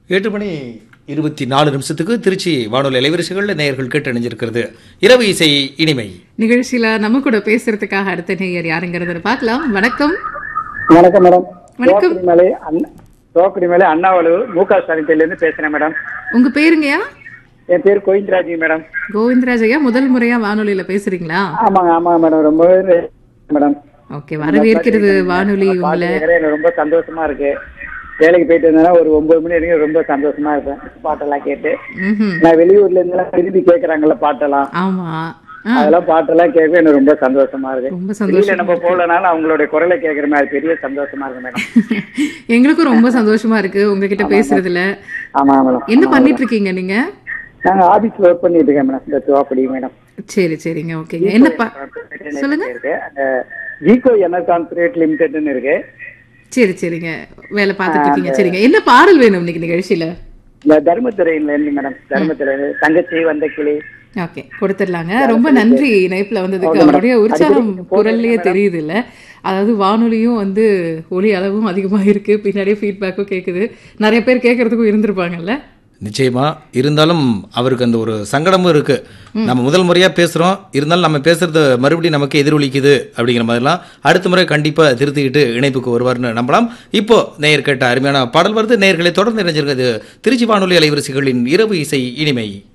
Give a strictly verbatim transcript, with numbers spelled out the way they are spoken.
எட்டு மணி இருபத்தி நாலு நிமிஷத்துக்கு திருச்சி வானொலி அலைவரிசைகளில் நேயர்கள் கேட்டு அணிஞ்சிருக்கிறது இரவு இசை இனிமை நிகழ்ச்சியில நம்ம கூட பேசுறதுக்காக அடுத்த நேயர் யாருங்கிறத பார்க்கலாம். வணக்கம். வணக்கம் மேடம். வணக்கம். தோக்குடி மேலே அண்ணாவளவு மூகா சாரிட்டிலிருந்து பேசுறேன் மேடம். உங்க பேருங்கய்யா? என் பேர் கோவிந்தராஜ் மேடம். கோவிந்தராஜ் ஐயா, முதல் முறையா வானொலியில பேசுறீங்களா? ஆமாங்க ஆமாங்க மேடம். ரொம்பவே மேடம். ஓகே, வரவேற்கிறது வானொலி. உங்களை ரொம்ப சந்தோஷமா இருக்கு. வேலைக்கு போயிட்டு இருந்தேன்னா ஒரு ஒன்பது மணி வரைக்கும் ரொம்ப சந்தோஷமா இருப்பேன் பாட்டெல்லாம் கேட்டு. நான் வெளியூர்ல இருந்து விரும்பி கேட்கறாங்கல்ல பாட்டெல்லாம். ஆமா, அதெல்லாம் பாட்டெல்லாம் கேட்க எனக்கு ரொம்ப சந்தோஷமா இருக்கு. ரொம்ப சந்தோஷம். நம்ம போலனாலும் அவங்களுடைய குரலை கேட்கறமே அது பெரிய சந்தோஷமா இருக்கு மேடம். எங்களுக்கும் ரொம்ப சந்தோஷமா இருக்கு உங்ககிட்ட பேசுறதுல. ஆமா மேடம். என்ன பண்ணிட்டு இருக்கீங்க நீங்க? நாங்க ஆபீஸ்ல ஒர்க் பண்ணிட்டு இருக்கேன் மேடம். இந்த துவாப்படி மேடம். சரி சரிங்க, ஓகேங்க. என்னப்பா சொல்லுங்க. ஜீகோ எனர்கான் பிரைவேட் லிமிடெட்னு இருக்கு. சரி சரிங்க, வேலை பார்த்துட்டு இருக்கீங்க. சரிங்க, என்ன பாடல் வேணும் இன்னைக்கு நிகழ்ச்சியில? இந்த தர்மத்துறையில இருந்து மேடம். தர்மத்துறை தங்கச்சி வந்த கிளி. ஓகே, கொடுத்துடலாங்க. ரொம்ப நன்றி இணைப்புல வந்ததுக்கு. அவருடைய உற்சாகம் குரல்லையே தெரியுது இல்ல. அதாவது வானொலியும் வந்து ஒலி அளவும் அதிகமா இருக்கு, பின்னாடியே ஃபீட்பேக்கும் கேட்குது. நிறைய பேர் கேட்கறதுக்கும் இருந்திருப்பாங்கல்ல. நிச்சயமா. இருந்தாலும் அவருக்கு அந்த ஒரு சங்கடமும் இருக்கு. நம்ம முதல் முறையா பேசுறோம், இருந்தாலும் நம்ம பேசுறது மறுபடியும் நமக்கு எதிரொலிக்குது அப்படிங்கிற மாதிரிலாம் அடுத்த முறை கண்டிப்பா திருத்திக்கிட்டு இணைப்புக்கு வருவார்னு நம்பலாம். இப்போ நேயர் கேட்ட அருமையான பாடல் வருது. நேயர்களை தொடர்ந்து இணைஞ்சிருக்கிறது திருச்சி வானொலி அலைவரிசைகளின் இரவு இசை இனிமை.